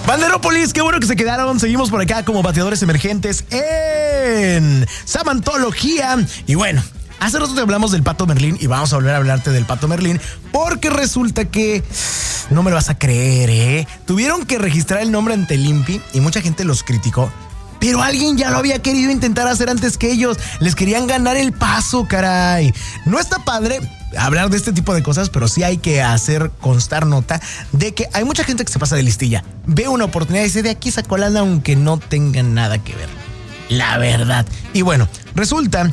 Banderópolis, qué bueno que se quedaron. Seguimos por acá como bateadores emergentes en Samantología. Y bueno, hace rato te hablamos del Pato Merlín y vamos a volver a hablarte del Pato Merlín porque resulta que no me lo vas a creer, ¿eh? Tuvieron que registrar el nombre ante el INPI y mucha gente los criticó. Pero alguien ya lo había querido intentar hacer antes que ellos. Les querían ganar el paso, caray. No está padre hablar de este tipo de cosas, pero sí hay que hacer constar nota de que hay mucha gente que se pasa de listilla. Ve una oportunidad y dice, de aquí saco lana aunque no tenga nada que ver. La verdad. Y bueno, resulta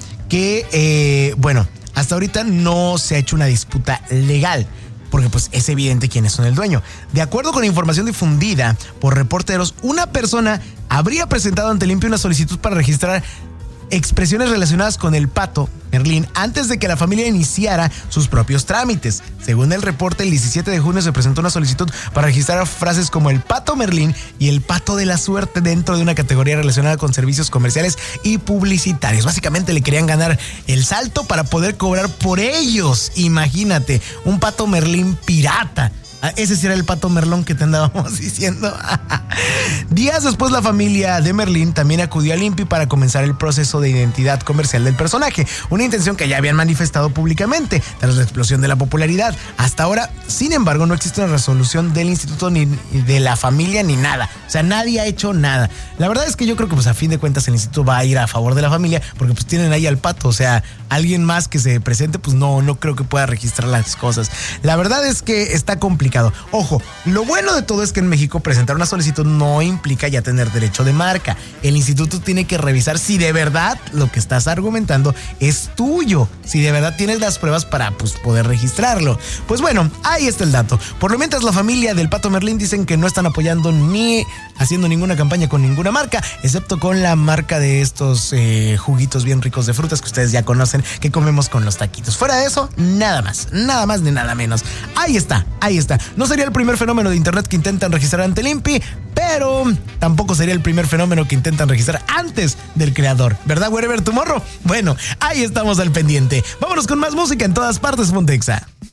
que, hasta ahorita no se ha hecho una disputa legal, porque pues es evidente quiénes son el dueño. De acuerdo con información difundida por reporteros, una persona habría presentado ante el INPI una solicitud para registrar expresiones relacionadas con el Pato Merlín antes de que la familia iniciara sus propios trámites. Según el reporte, el 17 de junio se presentó una solicitud para registrar frases como el Pato Merlín y el Pato de la Suerte dentro de una categoría relacionada con servicios comerciales y publicitarios. Básicamente le querían ganar el salto para poder cobrar por ellos. Imagínate, un Pato Merlín pirata. Ese sí era el Pato Merlón que te andábamos diciendo. Días después, la familia de Merlín también acudió al INPI para comenzar el proceso de identidad comercial del personaje, una intención que ya habían manifestado públicamente tras la explosión de la popularidad. Hasta ahora, sin embargo, no existe una resolución del instituto ni de la familia ni nada. O sea, nadie ha hecho nada. La verdad es que yo creo que pues a fin de cuentas el instituto va a ir a favor de la familia porque pues tienen ahí al Pato. O sea, alguien más que se presente pues no creo que pueda registrar las cosas. La verdad es que está complicado. Ojo, lo bueno de todo es que en México presentar una solicitud no implica ya tener derecho de marca. El instituto tiene que revisar si de verdad lo que estás argumentando es tuyo, si de verdad tienes las pruebas para poder registrarlo. Pues bueno, ahí está el dato. Por lo mientras, la familia del Pato Merlín dicen que no están apoyando ni haciendo ninguna campaña con ninguna marca, excepto con la marca de estos juguitos bien ricos de frutas que ustedes ya conocen, que comemos con los taquitos. Fuera de eso, nada más ni nada menos. Ahí está. No sería el primer fenómeno de internet que intentan registrar ante el INPI, pero tampoco sería el primer fenómeno que intentan registrar antes del creador, ¿verdad, Wherever Tomorrow? Bueno, ahí estamos al pendiente. Vámonos con más música en todas partes, Pontexa.